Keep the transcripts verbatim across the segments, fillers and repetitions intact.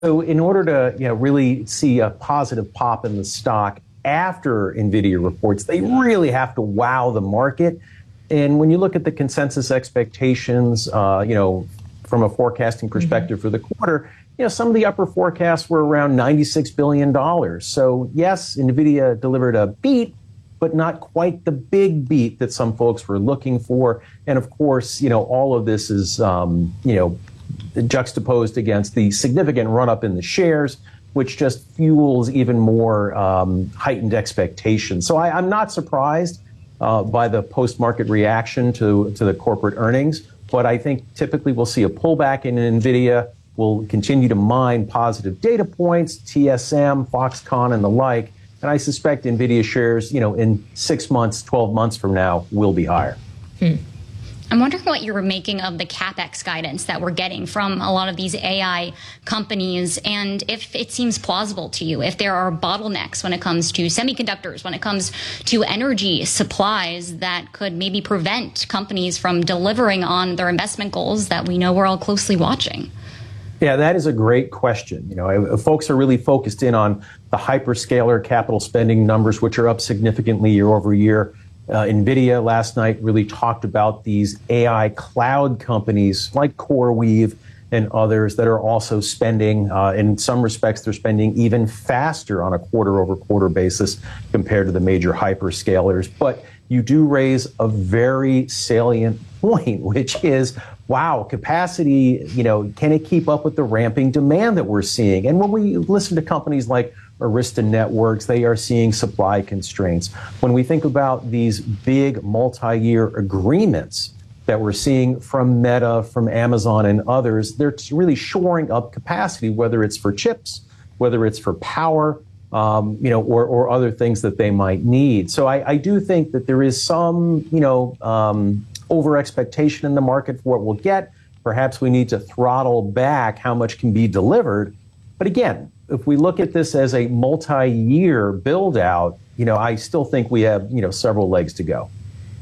So in order to, you know, really see a positive pop in the stock after NVIDIA reports, they really have to wow the market. And when you look at the consensus expectations, uh, you know, from a forecasting perspective mm-hmm. for the quarter, you know, some of the upper forecasts were around ninety-six billion dollars. So yes, NVIDIA delivered a beat, but not quite the big beat that some folks were looking for. And of course, you know, all of this is, um, you know, juxtaposed against the significant run-up in the shares, which just fuels even more um, heightened expectations. So I, I'm not surprised uh, by the post-market reaction to, to the corporate earnings, but I think typically we'll see a pullback in NVIDIA. We'll continue to mine positive data points, T S M, Foxconn, and the like. And I suspect NVIDIA shares, you know, in six months, twelve months from now, will be higher. Hmm. I'm wondering what you were making of the CapEx guidance that we're getting from a lot of these A I companies, and if it seems plausible to you, if there are bottlenecks when it comes to semiconductors, when it comes to energy supplies that could maybe prevent companies from delivering on their investment goals that we know we're all closely watching. Yeah, that is a great question. You know, folks are really focused in on the hyperscaler capital spending numbers, which are up significantly year over year. Uh, NVIDIA last night really talked about these A I cloud companies like CoreWeave and others that are also spending. Uh, in some respects, they're spending even faster on a quarter over quarter basis compared to the major hyperscalers. But you do raise a very salient point, which is, wow, capacity, you know, can it keep up with the ramping demand that we're seeing? And when we listen to companies like Arista Networks, they are seeing supply constraints. When we think about these big multi-year agreements that we're seeing from Meta, from Amazon and others, they're really shoring up capacity, whether it's for chips, whether it's for power, um, you know, or, or other things that they might need. So I, I do think that there is some, you know, um, over expectation in the market for what we'll get. Perhaps we need to throttle back how much can be delivered. But again, if we look at this as a multi-year build out, you know, I still think we have, you know, several legs to go.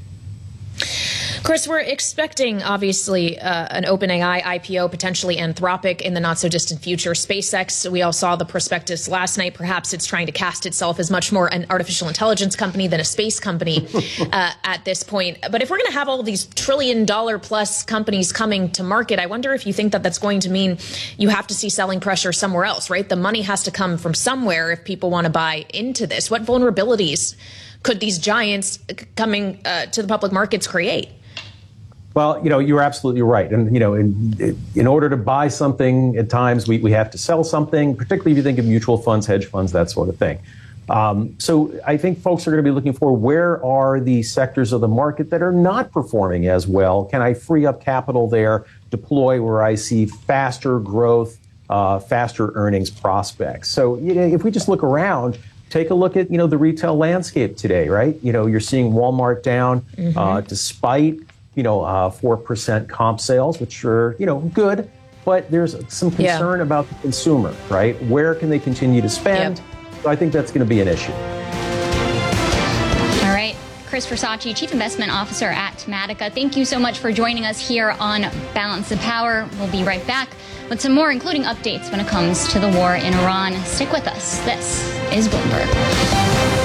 Chris, we're expecting, obviously, uh, an OpenAI I P O, potentially Anthropic in the not-so-distant future. SpaceX, we all saw the prospectus last night. Perhaps it's trying to cast itself as much more an artificial intelligence company than a space company uh, at this point. But if we're going to have all of these trillion-dollar-plus companies coming to market, I wonder if you think that that's going to mean you have to see selling pressure somewhere else, right? The money has to come from somewhere if people want to buy into this. What vulnerabilities could these giants coming uh, to the public markets create? Well, you know, you're absolutely right. And, you know, in, in order to buy something, at times we, we have to sell something, particularly if you think of mutual funds, hedge funds, that sort of thing. Um, so I think folks are going to be looking for, where are the sectors of the market that are not performing as well? Can I free up capital there, deploy where I see faster growth, uh, faster earnings prospects? So, you know, if we just look around, take a look at, you know, the retail landscape today, right? You know, you're seeing Walmart down mm-hmm. uh, despite you know, uh, four percent comp sales, which are, you know, good, but there's some concern yeah. about the consumer, right? Where can they continue to spend? Yep. So I think that's going to be an issue. All right. Chris Versace, Chief Investment Officer at Tematica, thank you so much for joining us here on Balance of Power. We'll be right back with some more, including updates when it comes to the war in Iran. Stick with us. This is Bloomberg.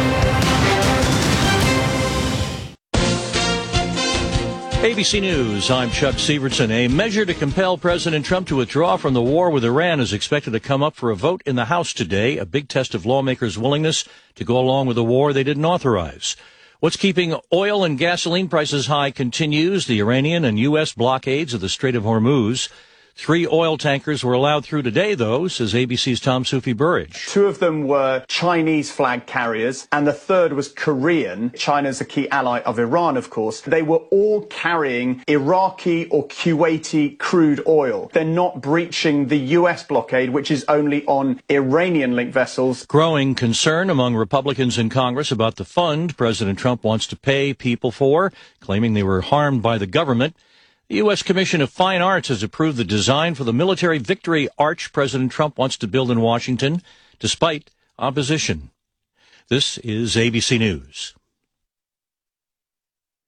A B C News, I'm Chuck Sievertson. A measure to compel President Trump to withdraw from the war with Iran is expected to come up for a vote in the House today, a big test of lawmakers' willingness to go along with a war they didn't authorize. What's keeping oil and gasoline prices high continues, the Iranian and U S blockades of the Strait of Hormuz. Three oil tankers were allowed through today, though, says A B C's Tom Soufi Burridge. Two of them were Chinese flag carriers, and the third was Korean. China's a key ally of Iran, of course. They were all carrying Iraqi or Kuwaiti crude oil. They're not breaching the U S blockade, which is only on Iranian-linked vessels. Growing concern among Republicans in Congress about the fund President Trump wants to pay people for, claiming they were harmed by the government. The U S Commission of Fine Arts has approved the design for the military victory arch President Trump wants to build in Washington, despite opposition. This is A B C News.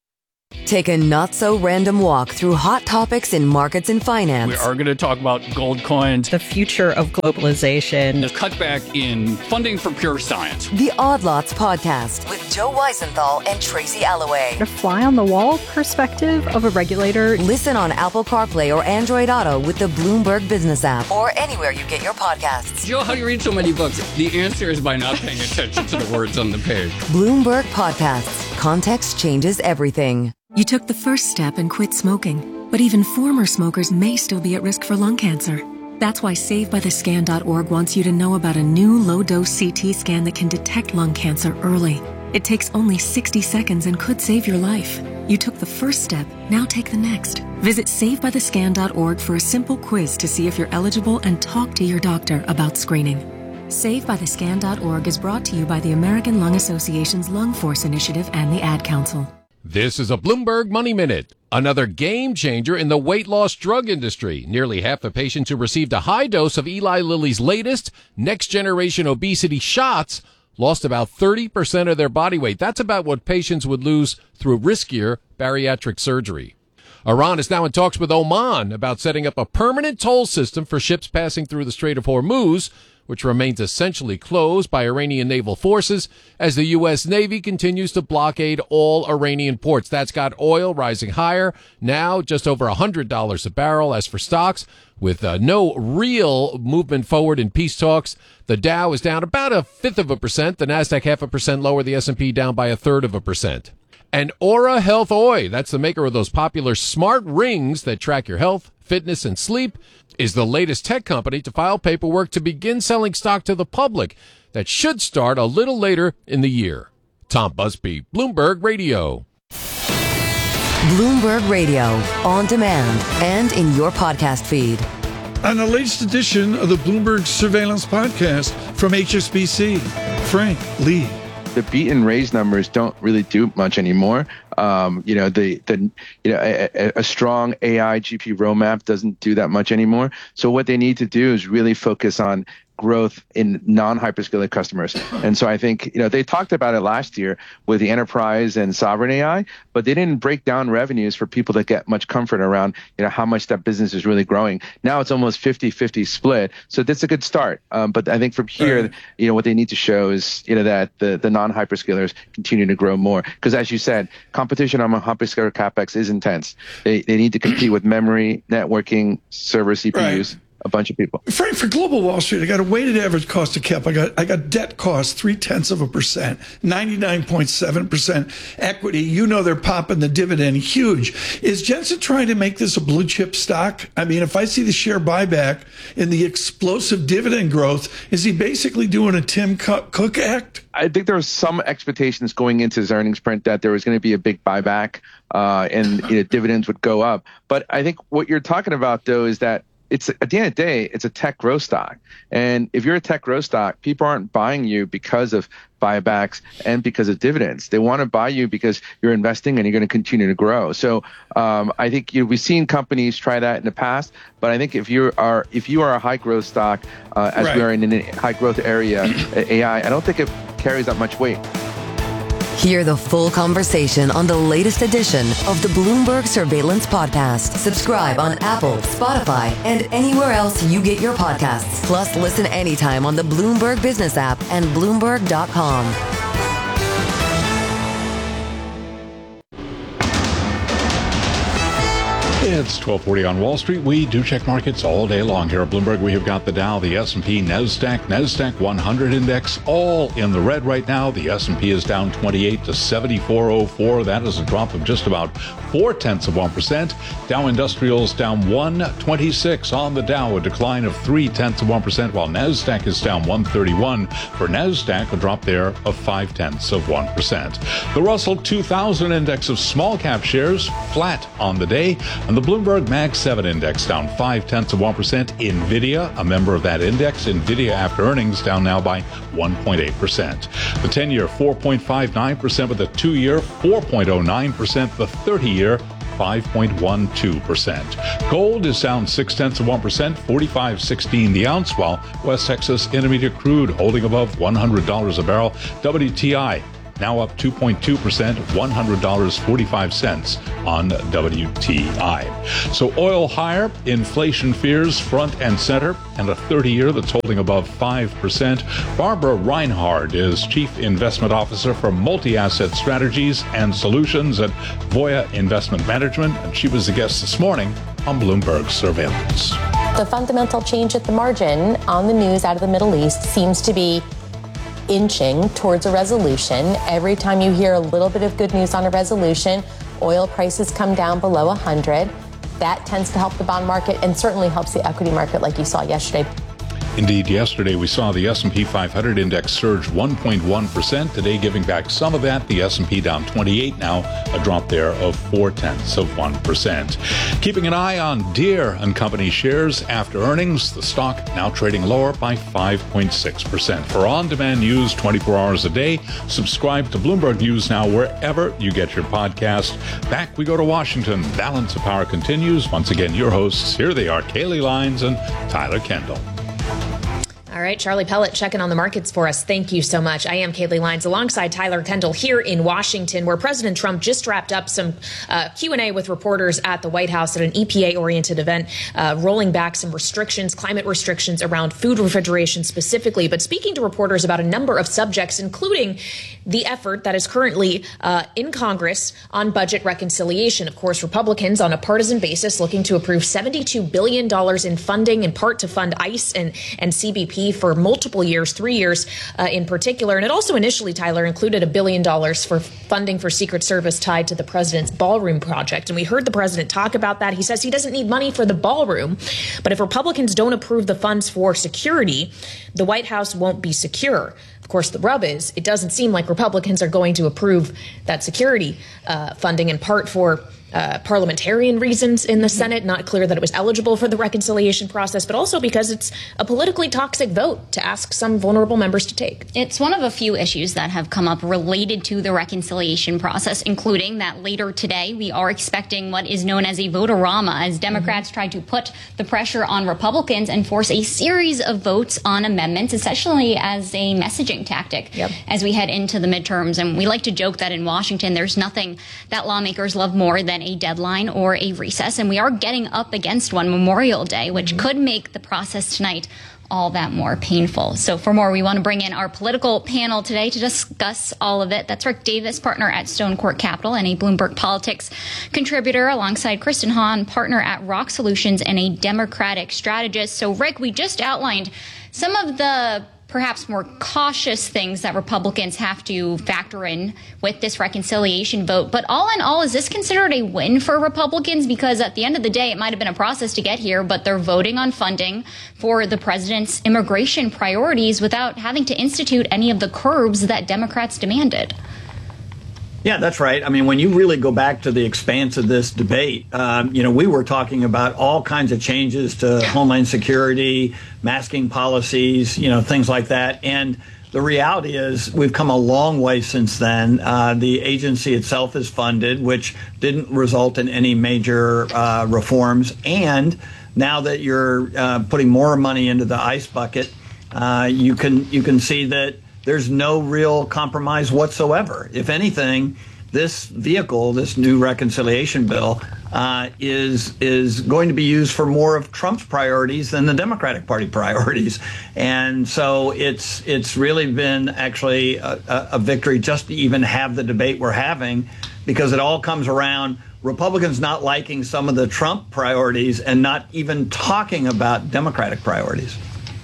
Take a not-so-random walk through hot topics in markets and finance. We are going to talk about gold coins, the future of globalization, the cutback in funding for pure science. The Odd Lots Podcast with Joe Weisenthal and Tracy Alloway. A fly-on-the-wall perspective of a regulator. Listen on Apple CarPlay or Android Auto with the Bloomberg Business app or anywhere you get your podcasts. Joe, how do you read so many books? The answer is by not paying attention to the words on the page. Bloomberg Podcasts. Context changes everything. You took the first step and quit smoking, but even former smokers may still be at risk for lung cancer. That's why Save By The Scan dot org wants you to know about a new low-dose C T scan that can detect lung cancer early. It takes only sixty seconds and could save your life. You took the first step, now take the next. Visit Save By The Scan dot org for a simple quiz to see if you're eligible and talk to your doctor about screening. Save By The Scan dot org is brought to you by the American Lung Association's Lung Force Initiative and the Ad Council. This is a Bloomberg Money Minute. Another game changer in the weight loss drug industry. Nearly half the patients who received a high dose of Eli Lilly's latest next-generation obesity shots lost about thirty percent of their body weight. That's about what patients would lose through riskier bariatric surgery. Iran is now in talks with Oman about setting up a permanent toll system for ships passing through the Strait of Hormuz, which remains essentially closed by Iranian naval forces as the U S. Navy continues to blockade all Iranian ports. That's got oil rising higher, now just over one hundred dollars a barrel. As for stocks, with uh, no real movement forward in peace talks, the Dow is down about a fifth of a percent, the NASDAQ half a percent lower, the S and P down by a third of a percent. And Aura Health Oy, that's the maker of those popular smart rings that track your health, fitness, and sleep, is the latest tech company to file paperwork to begin selling stock to the public. That should start a little later in the year. Tom Busby, Bloomberg Radio. Bloomberg Radio, on demand and in your podcast feed. On the latest edition of the Bloomberg Surveillance Podcast from H S B C, Frank Lee. The beat and raise numbers don't really do much anymore. Um, you know, the the you know a, a strong A I G P roadmap doesn't do that much anymore. So what they need to do is really focus on growth in non-hyperscaler customers. And so I think, you know, they talked about it last year with the enterprise and sovereign A I, but they didn't break down revenues for people to get much comfort around, you know, how much that business is really growing. Now it's almost fifty-fifty split. So that's a good start. Um, but I think from here, right. you know, what they need to show is, you know, that the, the non-hyperscalers continue to grow more. Because as you said, competition on hyperscaler CapEx is intense. They, they need to compete with memory, networking, server C P Us. Right. A bunch of people. Frank, for Global Wall Street, I got a weighted average cost of cap. I got I got debt cost three tenths of a percent, ninety-nine point seven percent equity. You know they're popping the dividend huge. Is Jensen trying to make this a blue chip stock? I mean, if I see the share buyback and the explosive dividend growth, is he basically doing a Tim Cook act? I think there was some expectations going into his earnings print that there was going to be a big buyback uh, and you know, dividends would go up. But I think what you're talking about, though, is that it's at the end of the day, it's a tech growth stock. And if you're a tech growth stock, people aren't buying you because of buybacks and because of dividends. They want to buy you because you're investing and you're going to continue to grow. So um, I think you know, we've seen companies try that in the past, but I think if you are if you are a high growth stock, uh, as right. we are in a high growth area, A I, I don't think it carries that much weight. Hear the full conversation on the latest edition of the Bloomberg Surveillance Podcast. Subscribe on Apple, Spotify, and anywhere else you get your podcasts. Plus, listen anytime on the Bloomberg Business app and Bloomberg dot com. It's twelve forty on Wall Street. We do check markets all day long here at Bloomberg. We have got the Dow, the S and P, NASDAQ, NASDAQ one hundred index, all in the red right now. The S and P is down twenty-eight to seventy-four oh four. That is a drop of just about four tenths of one percent. Dow Industrials down one twenty-six on the Dow, a decline of three tenths of one percent, while NASDAQ is down one thirty-one. For NASDAQ, a drop there of five tenths of one percent. The Russell two thousand index of small cap shares flat on the day. And the Bloomberg Mag seven index down five tenths of one percent. NVIDIA, a member of that index, NVIDIA after earnings down now by one point eight percent. The ten-year four point five nine percent, with the two-year four point oh nine percent, the thirty-year five point one two percent. Gold is down six tenths of one percent, forty-five sixteen the ounce, while West Texas Intermediate crude holding above one hundred dollars a barrel. W T I now up two point two percent, one hundred dollars and forty-five cents on W T I. So oil higher, inflation fears front and center, and a thirty-year that's holding above five percent. Barbara Reinhard is Chief Investment Officer for Multi-Asset Strategies and Solutions at Voya Investment Management, and she was the guest this morning on Bloomberg Surveillance. The fundamental change at the margin on the news out of the Middle East seems to be inching towards a resolution. Every time you hear a little bit of good news on a resolution, oil prices come down below one hundred. That tends to help the bond market and certainly helps the equity market like you saw yesterday. Indeed, yesterday we saw the S and P five hundred index surge one point one percent. Today, giving back some of that, the S and P down twenty-eight now, a drop there of four tenths of one percent. Keeping an eye on Deere and Company shares after earnings, the stock now trading lower by five point six percent. For on-demand news twenty-four hours a day, subscribe to Bloomberg News Now wherever you get your podcast. Back we go to Washington. Balance of Power continues. Once again, your hosts, here they are, Kaylee Lyons and Tyler Kendall. All right, Charlie Pellet checking on the markets for us. Thank you so much. I am Kaylee Lyons alongside Tyler Kendall here in Washington, where President Trump just wrapped up some uh, Q and A with reporters at the White House at an E P A-oriented event, uh, rolling back some restrictions, climate restrictions around food refrigeration specifically, but speaking to reporters about a number of subjects, including the effort that is currently uh, in Congress on budget reconciliation. Of course, Republicans on a partisan basis looking to approve seventy-two billion dollars in funding, in part to fund ICE and, and C B P for multiple years, three years uh, in particular. And it also initially, Tyler, included a billion dollars for funding for Secret Service tied to the president's ballroom project. And we heard the president talk about that. He says he doesn't need money for the ballroom, but if Republicans don't approve the funds for security, the White House won't be secure. Of course, the rub is it doesn't seem like Republicans are going to approve that security uh, funding, in part for Uh, parliamentarian reasons in the Senate, not clear that it was eligible for the reconciliation process, but also because it's a politically toxic vote to ask some vulnerable members to take. It's one of a few issues that have come up related to the reconciliation process, including that later today we are expecting what is known as a vote-a-rama, as Democrats mm-hmm. try to put the pressure on Republicans and force a series of votes on amendments, essentially as a messaging tactic yep. as we head into the midterms. And we like to joke that in Washington there's nothing that lawmakers love more than a deadline or a recess, and we are getting up against one, Memorial Day, which mm-hmm. could make the process tonight all that more painful. So for more, we want to bring in our political panel today to discuss all of it. That's Rick Davis, partner at Stone Court Capital and a Bloomberg Politics contributor, alongside Kristen Hahn, partner at Rock Solutions and a Democratic strategist. So Rick, we just outlined some of the perhaps more cautious things that Republicans have to factor in with this reconciliation vote. But all in all, is this considered a win for Republicans? Because at the end of the day, it might have been a process to get here, but they're voting on funding for the president's immigration priorities without having to institute any of the curbs that Democrats demanded. Yeah, that's right. I mean, when you really go back to the expanse of this debate, um, you know, we were talking about all kinds of changes to Homeland Security, masking policies, you know, things like that. And the reality is we've come a long way since then. Uh, the agency itself is funded, which didn't result in any major uh, reforms. And now that you're uh, putting more money into the ICE bucket, uh, you can you can see that there's no real compromise whatsoever. If anything, this vehicle, this new reconciliation bill, uh, is is going to be used for more of Trump's priorities than the Democratic Party priorities. And so it's it's really been actually a, a victory just to even have the debate we're having, because it all comes around Republicans not liking some of the Trump priorities and not even talking about Democratic priorities.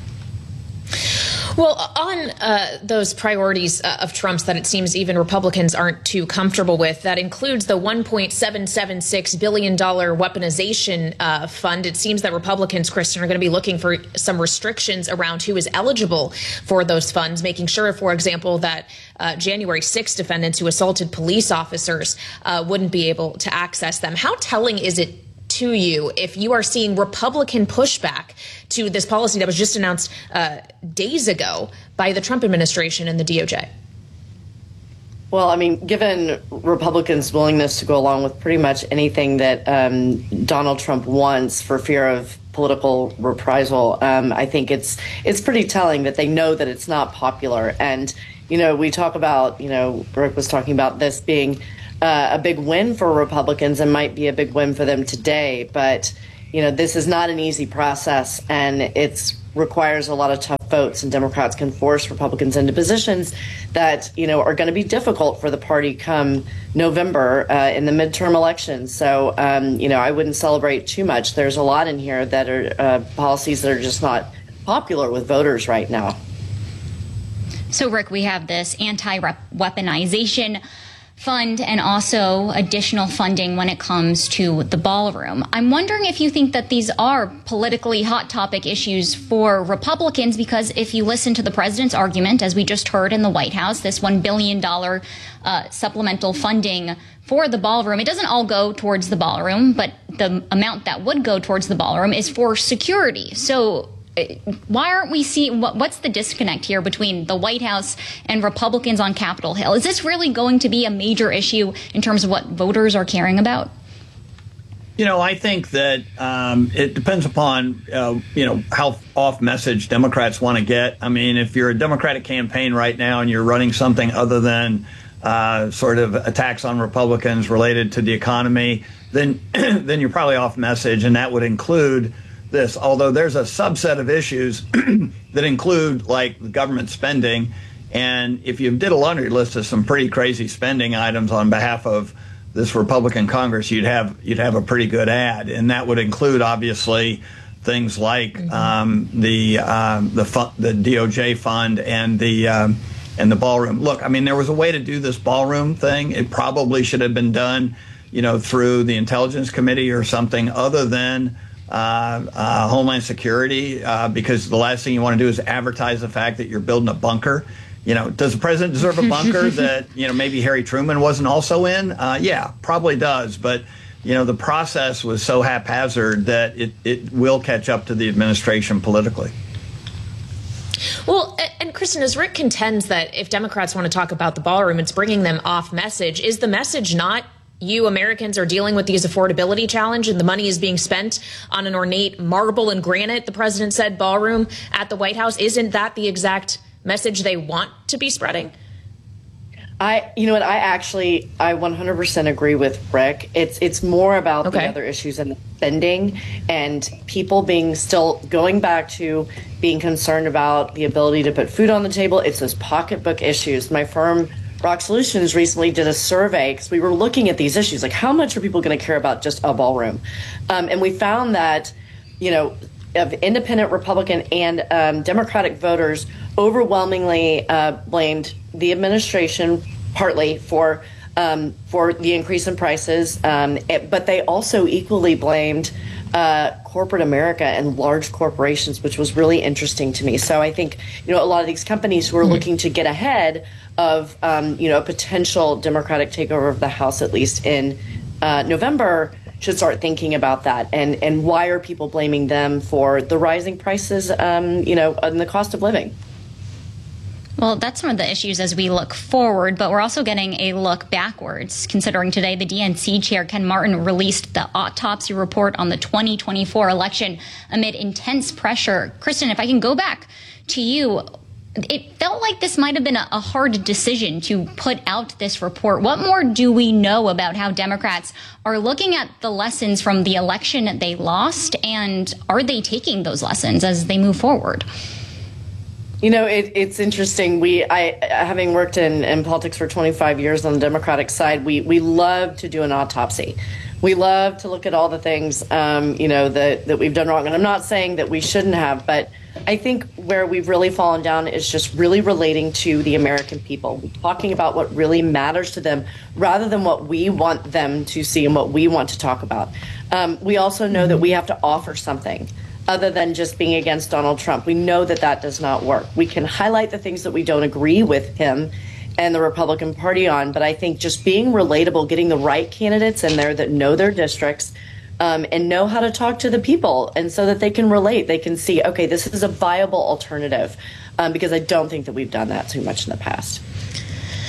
Well, on uh, those priorities uh, of Trump's that it seems even Republicans aren't too comfortable with, that includes the one point seven seven six billion dollars weaponization uh, fund. It seems that Republicans, Kristen, are going to be looking for some restrictions around who is eligible for those funds, making sure, for example, that uh, January sixth defendants who assaulted police officers uh, wouldn't be able to access them. How telling is it to you if you are seeing Republican pushback to this policy that was just announced uh, days ago by the Trump administration and the D O J? Well, I mean, given Republicans' willingness to go along with pretty much anything that um, Donald Trump wants for fear of political reprisal, um, I think it's it's pretty telling that they know that it's not popular. And you know, we talk about, you know, Rick was talking about this being uh, a big win for Republicans and might be a big win for them today. But, you know, this is not an easy process, and it requires a lot of tough votes, and Democrats can force Republicans into positions that, you know, are going to be difficult for the party come November uh, in the midterm elections. So, um, you know, I wouldn't celebrate too much. There's a lot in here that are uh, policies that are just not popular with voters right now. So, Rick, we have this anti-weaponization fund and also additional funding when it comes to the ballroom. I'm wondering if you think that these are politically hot topic issues for Republicans, because if you listen to the president's argument, as we just heard in the White House, this one billion dollars uh, supplemental funding for the ballroom, it doesn't all go towards the ballroom, but the amount that would go towards the ballroom is for security. So why aren't we seeing, what, what's the disconnect here between the White House and Republicans on Capitol Hill? Is this really going to be a major issue in terms of what voters are caring about? You know, I think that um, it depends upon, uh, you know, how off message Democrats want to get. I mean, if you're a Democratic campaign right now and you're running something other than uh, sort of attacks on Republicans related to the economy, then then you're probably off message, and that would include this, although there's a subset of issues that include, like, government spending. And if you did a laundry list of some pretty crazy spending items on behalf of this Republican Congress, you'd have you'd have a pretty good ad. And that would include, obviously, things like mm-hmm. um, the um, the fu- the D O J fund and the um, and the ballroom. Look, I mean, there was a way to do this ballroom thing. It probably should have been done, you know, through the Intelligence Committee or something other than Uh, uh, Homeland Security, uh, because the last thing you want to do is advertise the fact that you're building a bunker. You know, does the president deserve a bunker that, you know, maybe Harry Truman wasn't also in? Uh, yeah, probably does. But, you know, the process was so haphazard that it, it will catch up to the administration politically. Well, and Kristen, as Rick contends that if Democrats want to talk about the ballroom, it's bringing them off message. Is the message not you Americans are dealing with these affordability challenge and the money is being spent on an ornate marble and granite, the president said, ballroom at the White House? Isn't that the exact message they want to be spreading? I, you know what, I actually, I one hundred percent agree with Rick. It's it's more about okay. the other issues and the spending and people being still going back to being concerned about the ability to put food on the table. It's those pocketbook issues. My firm, Rock Solutions, recently did a survey because we were looking at these issues, like how much are people going to care about just a ballroom? Um, and we found that, you know, of independent Republican and um, Democratic voters overwhelmingly uh, blamed the administration partly for um, for the increase in prices, um, it, but they also equally blamed uh, corporate America and large corporations, which was really interesting to me. So I think, you know, a lot of these companies who are mm-hmm. looking to get ahead of, um, you know, a potential Democratic takeover of the House, at least in uh, November, should start thinking about that. And, and why are people blaming them for the rising prices, um, you know, and the cost of living? Well, that's some of the issues as we look forward, but we're also getting a look backwards, considering today the D N C chair, Ken Martin, released the autopsy report on the twenty twenty-four election amid intense pressure. Kristen, if I can go back to you, it felt like this might have been a, a hard decision to put out this report. What more do we know about how Democrats are looking at the lessons from the election that they lost, and are they taking those lessons as they move forward? You know, it, it's interesting. We, I, having worked in, in politics for twenty-five years on the Democratic side, we, we love to do an autopsy. We love to look at all the things, um, you know, that, that we've done wrong. And I'm not saying that we shouldn't have, but I think where we've really fallen down is just really relating to the American people, talking about what really matters to them rather than what we want them to see and what we want to talk about. Um, we also know that we have to offer something other than just being against Donald Trump. We know that that does not work. We can highlight the things that we don't agree with him and the Republican Party on, but I think just being relatable, getting the right candidates in there that know their districts um, and know how to talk to the people, and so that they can relate, they can see, okay, this is a viable alternative, um, because I don't think that we've done that too much in the past.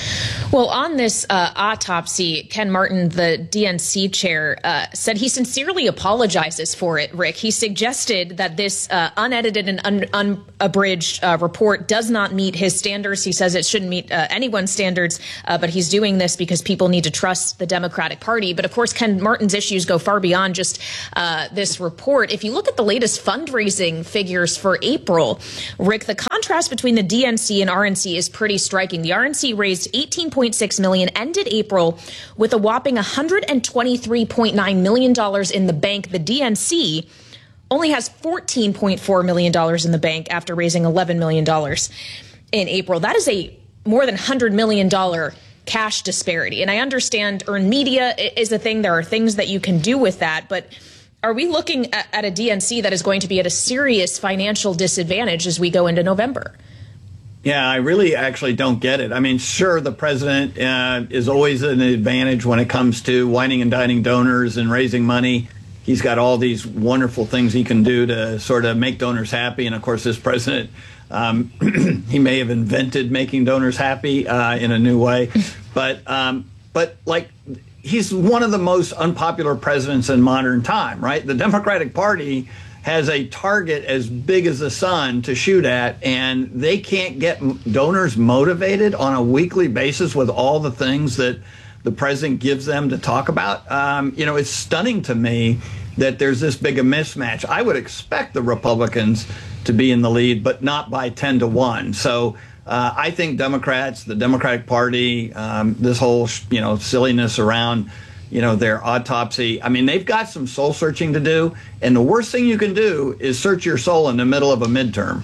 Well, on this uh, autopsy, Ken Martin, the D N C chair, uh, said he sincerely apologizes for it, Rick. He suggested that this uh, unedited and un- unabridged uh, report does not meet his standards. He says it shouldn't meet uh, anyone's standards, uh, but he's doing this because people need to trust the Democratic Party. But of course, Ken Martin's issues go far beyond just uh, this report. If you look at the latest fundraising figures for April, Rick, the contrast between the D N C and R N C is pretty striking. The R N C raised eighteen point six million dollars, ended April with a whopping one hundred twenty-three point nine million dollars in the bank. The D N C only has fourteen point four million dollars in the bank after raising eleven million dollars in April. That is a more than one hundred million dollars cash disparity. And I understand earned media is a thing. There are things that you can do with that. But are we looking at, at a D N C that is going to be at a serious financial disadvantage as we go into November? Yeah, I really actually don't get it. I mean, sure, the president uh, is always an advantage when it comes to whining and dining donors and raising money. He's got all these wonderful things he can do to sort of make donors happy. And of course, this president, um, he may have invented making donors happy uh, in a new way. But, um, but like, he's one of the most unpopular presidents in modern time, right? The Democratic Party has a target as big as the sun to shoot at, and they can't get donors motivated on a weekly basis with all the things that the president gives them to talk about. Um, you know, it's stunning to me that there's this big a mismatch. I would expect the Republicans to be in the lead, but not by ten to one. So uh, I think Democrats, the Democratic Party, um, this whole, you know, silliness around you know, their autopsy. I mean, they've got some soul searching to do. And the worst thing you can do is search your soul in the middle of a midterm.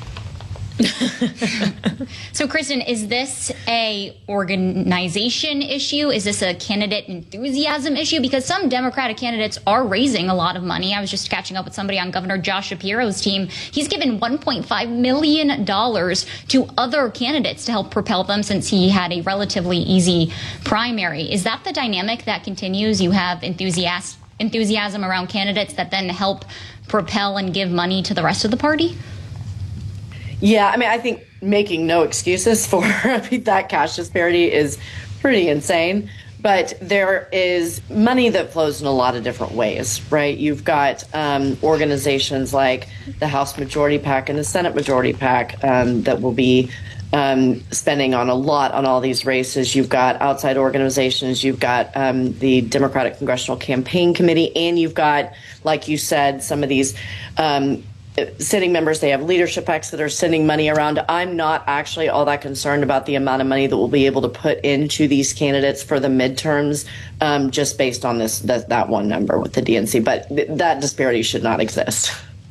So, Kristen, is this a organization issue? Is this a candidate enthusiasm issue? Because some Democratic candidates are raising a lot of money. I was just catching up with somebody on Governor Josh Shapiro's team. He's given one point five million dollars to other candidates to help propel them since he had a relatively easy primary. Is that the dynamic that continues? You have enthusiasm, enthusiasm around candidates that then help propel and give money to the rest of the party? Yeah, I mean, I think making no excuses for I mean, that cash disparity is pretty insane. But there is money that flows in a lot of different ways, right? You've got um, organizations like the House Majority PAC and the Senate Majority PAC um, that will be um, spending on a lot on all these races. You've got outside organizations. You've got um, the Democratic Congressional Campaign Committee. And you've got, like you said, some of these um sitting members. They have leadership PACs that are sending money around. I'm not actually all that concerned about the amount of money that we'll be able to put into these candidates for the midterms, um, just based on this that, that one number with the D N C. But th- that disparity should not exist.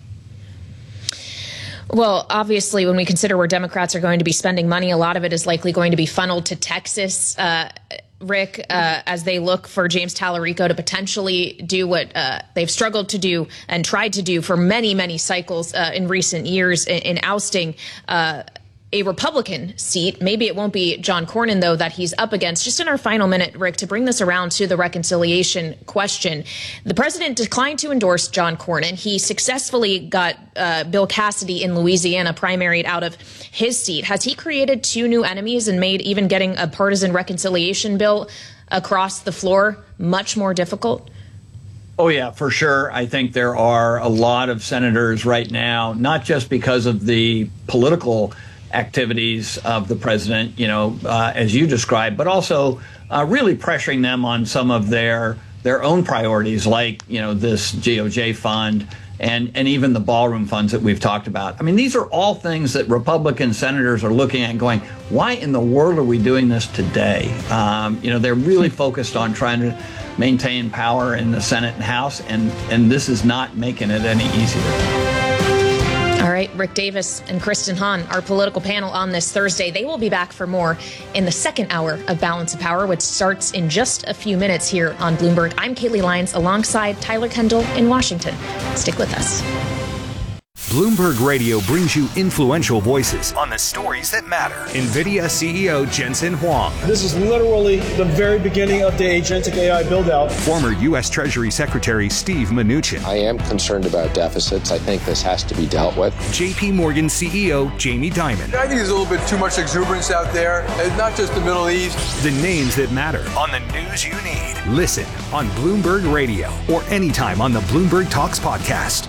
Well, obviously, when we consider where Democrats are going to be spending money, a lot of it is likely going to be funneled to Texas. Uh, Rick, uh, as they look for James Tallarico to potentially do what uh, they've struggled to do and tried to do for many, many cycles uh, in recent years in, in ousting uh, a Republican seat. Maybe it won't be John Cornyn, though, that he's up against. Just in our final minute, Rick, to bring this around to the reconciliation question, the president declined to endorse John Cornyn. He successfully got uh, Bill Cassidy in Louisiana primaried out of his seat. Has he created two new enemies and made even getting a partisan reconciliation bill across the floor much more difficult? Oh, yeah, for sure. I think there are a lot of senators right now, not just because of the political activities of the president, you know, uh, as you described, but also uh, really pressuring them on some of their their own priorities, like, you know, this G O J fund and, and even the ballroom funds that we've talked about. I mean, these are all things that Republican senators are looking at and going, why in the world are we doing this today? Um, you know, they're really focused on trying to maintain power in the Senate and House, and, and this is not making it any easier. All right, Rick Davis and Kristen Hahn, our political panel on this Thursday. They will be back for more in the second hour of Balance of Power, which starts in just a few minutes here on Bloomberg. I'm Kaylee Lyons alongside Tyler Kendall in Washington. Stick with us. Bloomberg Radio brings you influential voices on the stories that matter. NVIDIA C E O Jensen Huang. This is literally the very beginning of the agentic A I build-out. Former U S Treasury Secretary Steve Mnuchin. I am concerned about deficits. I think this has to be dealt with. J P Morgan C E O Jamie Dimon. I think there's a little bit too much exuberance out there, and not just the Middle East. The names that matter on the news you need. Listen on Bloomberg Radio or anytime on the Bloomberg Talks podcast.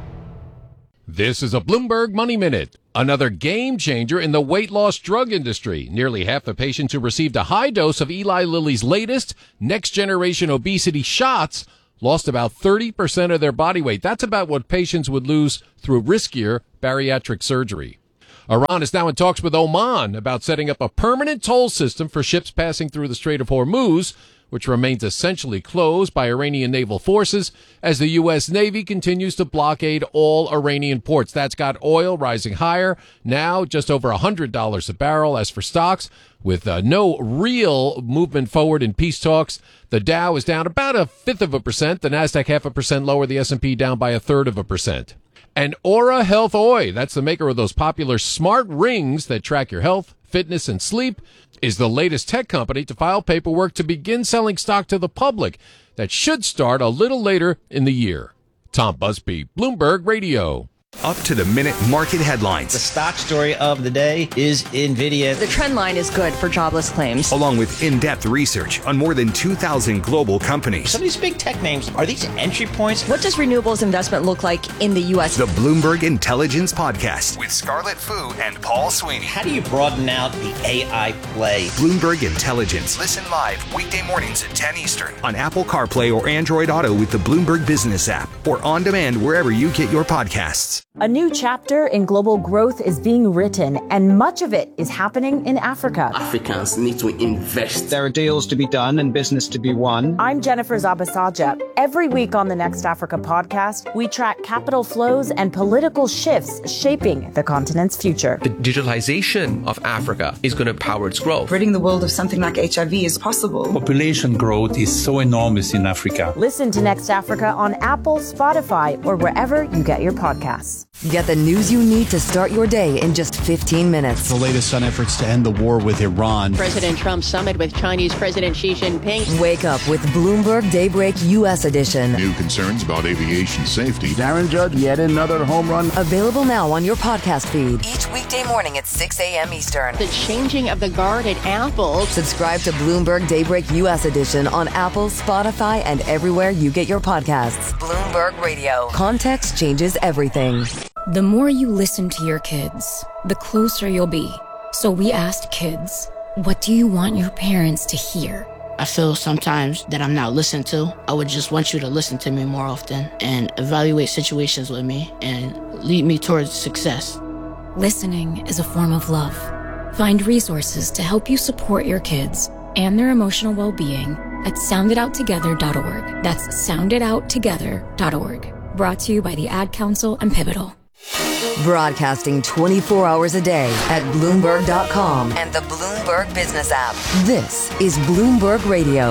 This is a Bloomberg Money Minute. Another game changer in the weight loss drug industry. Nearly half the patients who received a high dose of Eli Lilly's latest next generation obesity shots lost about thirty percent of their body weight. That's about what patients would lose through riskier bariatric surgery. Iran is now in talks with Oman about setting up a permanent toll system for ships passing through the Strait of Hormuz, which remains essentially closed by Iranian naval forces as the U S. Navy continues to blockade all Iranian ports. That's got oil rising higher, now just over one hundred dollars a barrel. As for stocks, with uh, no real movement forward in peace talks, the Dow is down about a fifth of a percent, the NASDAQ half a percent lower, the S and P down by a third of a percent. And Aura Health Oy, that's the maker of those popular smart rings that track your health, fitness, and sleep, is the latest tech company to file paperwork to begin selling stock to the public. That should start a little later in the year. Tom Busby, Bloomberg Radio. Up to the minute market headlines. The stock story of the day is NVIDIA. The trend line is good for jobless claims. Along with in-depth research on more than two thousand global companies. Some of these big tech names, are these entry points? What does renewables investment look like in the U S? The Bloomberg Intelligence Podcast with Scarlett Fu and Paul Sweeney. How do you broaden out the A I play? Bloomberg Intelligence. Listen live weekday mornings at ten Eastern on Apple CarPlay or Android Auto with the Bloomberg Business app or on demand wherever you get your podcasts. A new chapter in global growth is being written, and much of it is happening in Africa. Africans need to invest. There are deals to be done and business to be won. I'm Jennifer Zabasaja. Every week on the Next Africa podcast, we track capital flows and political shifts shaping the continent's future. The digitalization of Africa is going to power its growth. Ridding the world of something like H I V is possible. Population growth is so enormous in Africa. Listen to Next Africa on Apple, Spotify, or wherever you get your podcasts. Get the news you need to start your day in just fifteen minutes. The latest on efforts to end the war with Iran. President Trump's summit with Chinese President Xi Jinping. Wake up with Bloomberg Daybreak U S edition. New concerns about aviation safety. Darren Judge, yet another home run. Available now on your podcast feed. Each weekday morning at six a.m. Eastern. The changing of the guard at Apple. Subscribe to Bloomberg Daybreak U S edition on Apple, Spotify, and everywhere you get your podcasts. Bloomberg Radio. Context changes everything. The more you listen to your kids, the closer you'll be. So we asked kids, what do you want your parents to hear? I feel sometimes that I'm not listened to. I would just want you to listen to me more often and evaluate situations with me and lead me towards success. Listening is a form of love. Find resources to help you support your kids and their emotional well-being at sound it out together dot org. That's sound it out together dot org. Brought to you by the Ad Council and Pivotal. Broadcasting twenty-four hours a day at Bloomberg dot com and the Bloomberg Business app. This is Bloomberg Radio.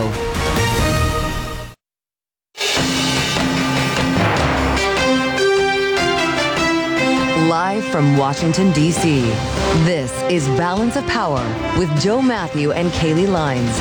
Live from Washington, D C, this is Balance of Power with Joe Matthew and Kaylee Lines.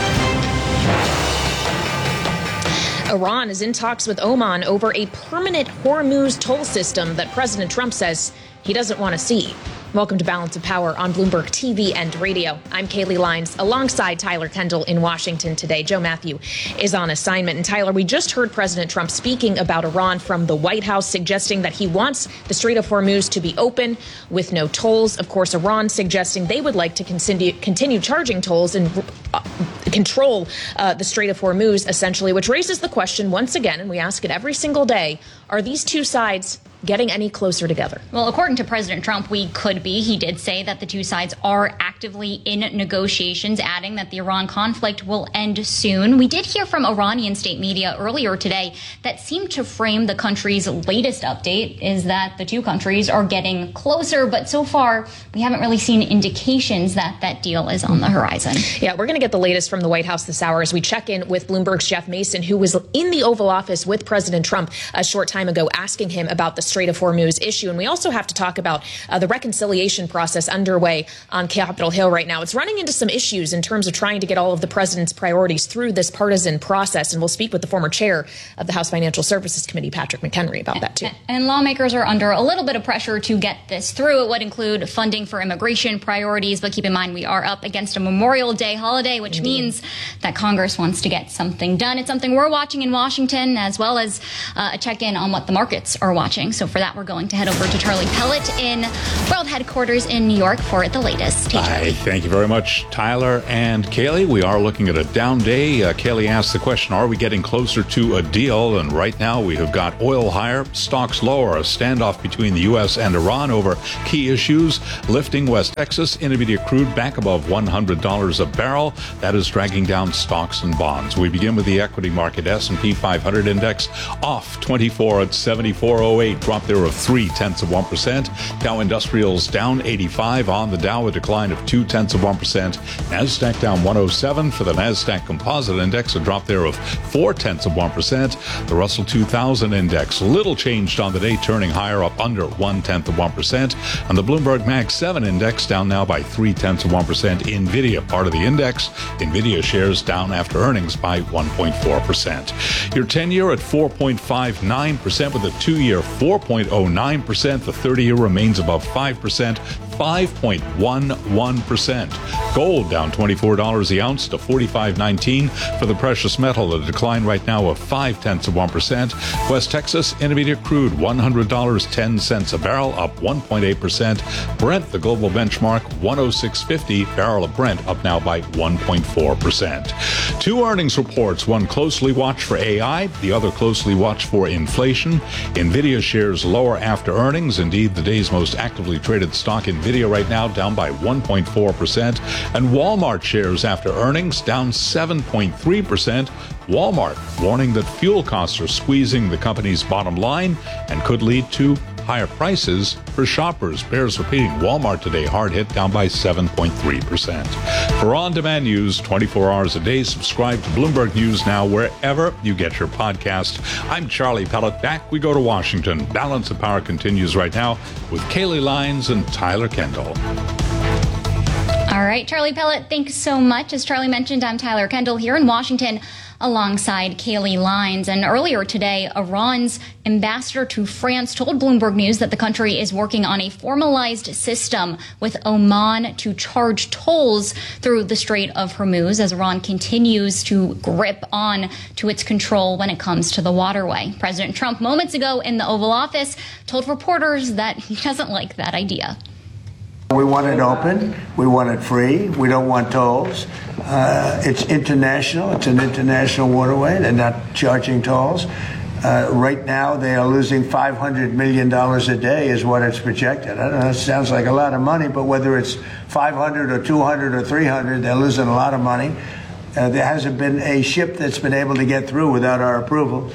Iran is in talks with Oman over a permanent Hormuz toll system that President Trump says he doesn't want to see. Welcome to Balance of Power on Bloomberg T V and radio. I'm Kaylee Lines alongside Tyler Kendall in Washington today. Joe Matthew is on assignment. And Tyler, we just heard President Trump speaking about Iran from the White House, suggesting that he wants the Strait of Hormuz to be open with no tolls. Of course, Iran suggesting they would like to continue, continue charging tolls and uh, control uh, the Strait of Hormuz, essentially, which raises the question once again, and we ask it every single day, are these two sides getting any closer together? Well, according to President Trump, we could be. He did say that the two sides are actively in negotiations, adding that the Iran conflict will end soon. We did hear from Iranian state media earlier today that seemed to frame the country's latest update is that the two countries are getting closer, but so far we haven't really seen indications that that deal is on the horizon. Yeah, we're going to get the latest from the White House this hour as we check in with Bloomberg's Jeff Mason, who was in the Oval Office with President Trump a short time ago, asking him about the Strait of Hormuz issue. And we also have to talk about uh, the reconciliation process underway on Capitol Hill right now. It's running into some issues in terms of trying to get all of the president's priorities through this partisan process. And we'll speak with the former chair of the House Financial Services Committee, Patrick McHenry, about that too. And lawmakers are under a little bit of pressure to get this through. It would include funding for immigration priorities, but keep in mind we are up against a Memorial Day holiday, which Indeed. means that Congress wants to get something done. It's something we're watching in Washington, as well as uh, a check-in on what the markets are watching. So for that, we're going to head over to Charlie Pellet in World Headquarters in New York for the latest. Hey, Hi, thank you very much, Tyler and Kaylee. We are looking at a down day. Uh, Kaylee asked the question, are we getting closer to a deal? And right now we have got oil higher, stocks lower, a standoff between the U S and Iran over key issues, lifting West Texas Intermediate crude back above one hundred dollars a barrel. That is dragging down stocks and bonds. We begin with the equity market. S and P five hundred index off twenty-four at seventy-four oh eight, drop there of three tenths of one percent. Dow Industrials down eighty-five on the Dow, a decline of two tenths of one percent. Nasdaq down one oh seven for the Nasdaq Composite Index, a drop there of four tenths of one percent. The Russell two thousand Index little changed on the day, turning higher, up under one tenth of one percent. And the Bloomberg Mag seven Index down now by three tenths of one percent. Nvidia, part of the index. Nvidia shares down after earnings by one point four percent. Your ten-year at four point five nine percent with a two-year four point oh nine percent. The thirty-year remains above five percent, five point one one percent. Gold down twenty-four dollars the ounce to forty-five nineteen for the precious metal, a decline right now of five tenths of one percent. West Texas Intermediate crude one hundred dollars and ten cents a barrel, up one point eight percent. Brent, the global benchmark, one oh six fifty, barrel of Brent up now by one point four percent. Two earnings reports, one closely watched for A I, the other closely watched for inflation. Nvidia shares lower after earnings. Indeed, the day's most actively traded stock, Nvidia, right now down by one point four percent. And Walmart shares after earnings down seven point three percent. Walmart warning that fuel costs are squeezing the company's bottom line and could lead to higher prices for shoppers. Bears repeating, Walmart today hard hit, down by seven point three percent. For on-demand news twenty-four hours a day, subscribe to Bloomberg News Now wherever you get your podcast. I'm Charlie Pellet. Back we go to Washington. Balance of Power continues right now with Kaylee Lyons and Tyler Kendall. All right, Charlie Pellet, thanks so much. As Charlie mentioned, I'm Tyler Kendall here in Washington alongside Kaylee Lyons. And earlier today, Iran's ambassador to France told Bloomberg News that the country is working on a formalized system with Oman to charge tolls through the Strait of Hormuz as Iran continues to grip on to its control when it comes to the waterway. President Trump moments ago in the Oval Office told reporters that he doesn't like that idea. We want it open. We want it free. We don't want tolls. Uh, it's international. It's an international waterway. They're not charging tolls. Uh, right now, they are losing five hundred million dollars a day is what it's projected. I don't know, it sounds like a lot of money, but whether it's five hundred or two hundred or three hundred, they're losing a lot of money. Uh, there hasn't been a ship that's been able to get through without our approval.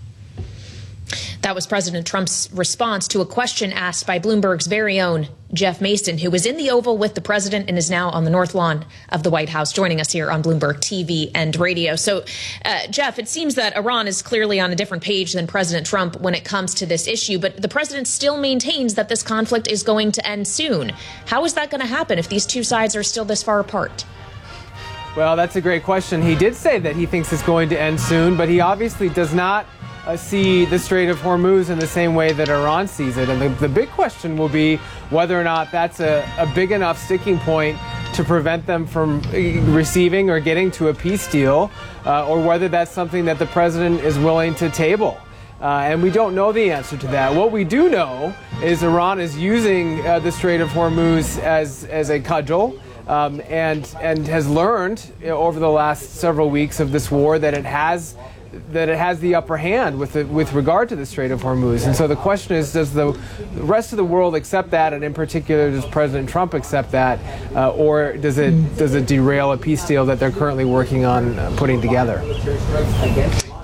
That was President Trump's response to a question asked by Bloomberg's very own Jeff Mason, who was in the Oval with the president and is now on the North Lawn of the White House, joining us here on Bloomberg T V and radio. So, uh, Jeff, it seems that Iran is clearly on a different page than President Trump when it comes to this issue, but the president still maintains that this conflict is going to end soon. How is that going to happen if these two sides are still this far apart? Well, that's a great question. He did say that he thinks it's going to end soon, but he obviously does not Uh, see the Strait of Hormuz in the same way that Iran sees it. And the, the big question will be whether or not that's a, a big enough sticking point to prevent them from receiving or getting to a peace deal, uh, or whether that's something that the president is willing to table. Uh, and we don't know the answer to that. What we do know is Iran is using uh, the Strait of Hormuz as, as a cudgel. Um, and and has learned you know, over the last several weeks of this war that it has that it has the upper hand with the, with regard to the Strait of Hormuz. And so the question is, does the rest of the world accept that, and in particular, does President Trump accept that, uh, or does it does it derail a peace deal that they're currently working on uh, putting together?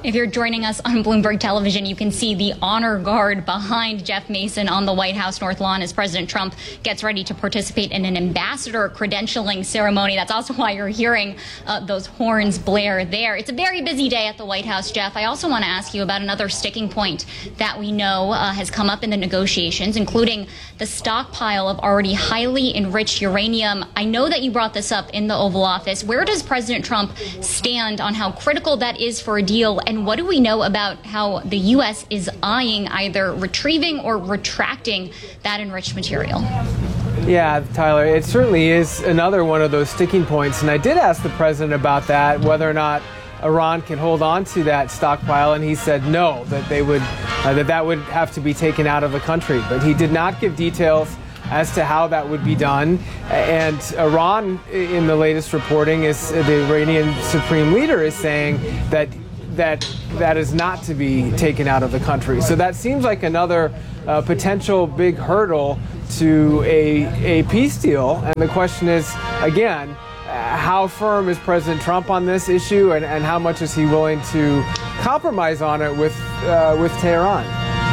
If you're joining us on Bloomberg Television, you can see the honor guard behind Jeff Mason on the White House North Lawn as President Trump gets ready to participate in an ambassador credentialing ceremony. That's also why you're hearing uh, those horns blare there. It's a very busy day at the White House, Jeff. I also want to ask you about another sticking point that we know uh, has come up in the negotiations, including the stockpile of already highly enriched uranium. I know that you brought this up in the Oval Office. Where does President Trump stand on how critical that is for a deal? And what do we know about how the U S is eyeing either retrieving or retracting that enriched material? Yeah, Tyler, it certainly is another one of those sticking points. And I did ask the president about that, whether or not Iran can hold on to that stockpile, and he said no, that they would, uh, that that would have to be taken out of the country. But he did not give details as to how that would be done. And Iran, in the latest reporting, is the Iranian supreme leader is saying that that that is not to be taken out of the country. So that seems like another uh, potential big hurdle to a, a peace deal. And the question is, again, uh, how firm is President Trump on this issue, and, and how much is he willing to compromise on it with uh, with Tehran?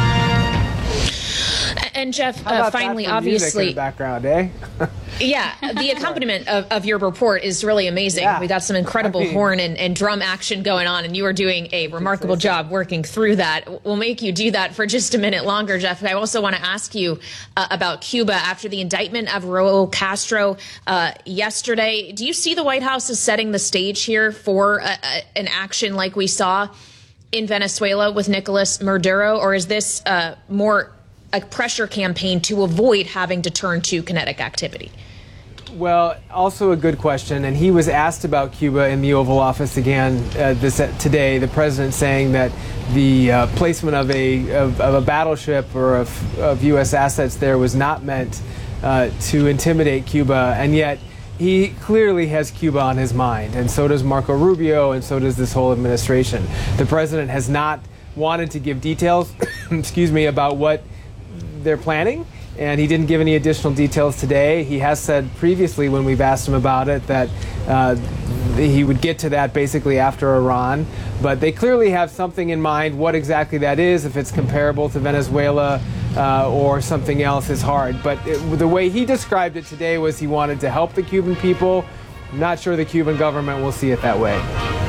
And Jeff, uh, finally, obviously, in the background, eh? Yeah, the accompaniment of, of your report is really amazing. Yeah. We got some incredible I mean, horn and, and drum action going on, and you are doing a remarkable job working through that. We'll make you do that for just a minute longer, Jeff. I also want to ask you uh, about Cuba after the indictment of Raul Castro uh, yesterday. Do you see the White House as setting the stage here for a, a, an action like we saw in Venezuela with Nicolas Maduro, or is this uh, more a pressure campaign to avoid having to turn to kinetic activity? Well, also a good question. And he was asked about Cuba in the Oval Office again uh, this uh, today. The president saying that the uh, placement of a of, of a battleship or of, of U S assets there was not meant uh, to intimidate Cuba, and yet he clearly has Cuba on his mind, and so does Marco Rubio, and so does this whole administration. The president has not wanted to give details, excuse me, about what they're planning, and he didn't give any additional details today. He has said previously, when we've asked him about it, that uh, he would get to that basically after Iran. But they clearly have something in mind. What exactly that is, if it's comparable to Venezuela uh, or something else, is hard. But it, the way he described it today was he wanted to help the Cuban people. I'm not sure the Cuban government will see it that way.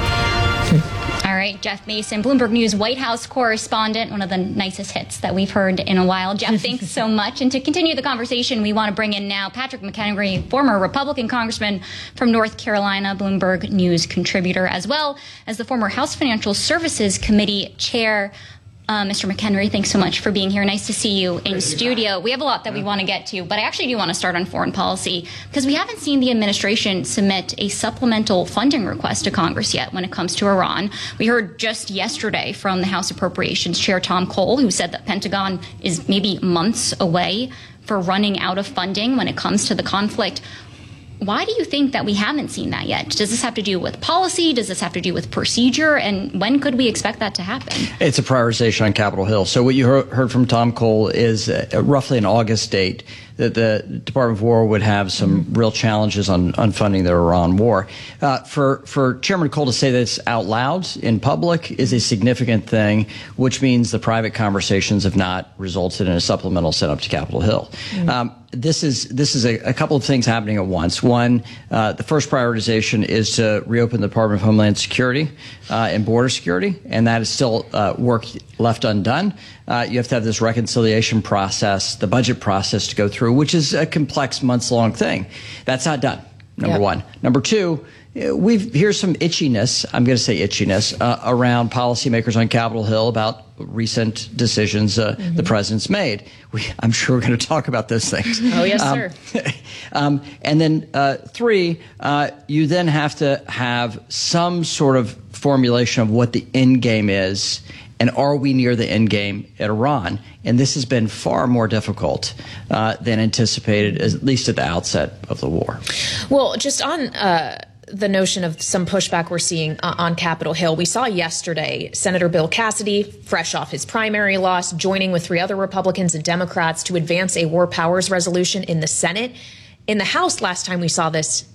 All right, Jeff Mason, Bloomberg News White House correspondent, one of the nicest hits that we've heard in a while. Jeff, thanks so much. And to continue the conversation, we want to bring in now Patrick McHenry, former Republican congressman from North Carolina, Bloomberg News contributor, as well as the former House Financial Services Committee chair. Uh, Mister McHenry, thanks so much for being here. Nice to see you in studio. We have a lot that we want to get to, but I actually do want to start on foreign policy because we haven't seen the administration submit a supplemental funding request to Congress yet when it comes to Iran. We heard just yesterday from the House Appropriations Chair Tom Cole, who said that Pentagon is maybe months away for running out of funding when it comes to the conflict. Why do you think that we haven't seen that yet? Does this have to do with policy? Does this have to do with procedure? And when could we expect that to happen? It's a prioritization on Capitol Hill. So what you heard from Tom Cole is uh, roughly an August date that the Department of War would have some real challenges on, on funding the Iran war. Uh, for, for Chairman Cole to say this out loud in public is a significant thing, which means the private conversations have not resulted in a supplemental sent up to Capitol Hill. Mm-hmm. Um, This is this is a, a couple of things happening at once. One, uh, the first prioritization is to reopen the Department of Homeland Security uh, and Border Security, and that is still uh, work left undone. Uh, you have to have this reconciliation process, the budget process to go through, which is a complex months-long thing. That's not done, number yep. one. Number two, we've here's some itchiness, I'm going to say itchiness, uh, around policymakers on Capitol Hill about recent decisions uh, mm-hmm. the president's made. We, I'm sure we're going to talk about those things. Oh, yes, um, sir. um, and then uh, three, uh, you then have to have some sort of formulation of what the end game is. And are we near the end game at Iran? And this has been far more difficult uh, than anticipated, at least at the outset of the war. Well, just on uh, the notion of some pushback we're seeing uh, on Capitol Hill, we saw yesterday Senator Bill Cassidy, fresh off his primary loss, joining with three other Republicans and Democrats to advance a war powers resolution in the Senate. In the House, last time we saw this,